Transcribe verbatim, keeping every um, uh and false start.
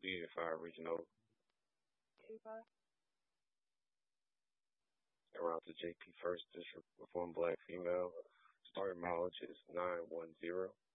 B F I original. eighty-five. Around to J P First District Reform Black Female. Starting mileage is nine one zero.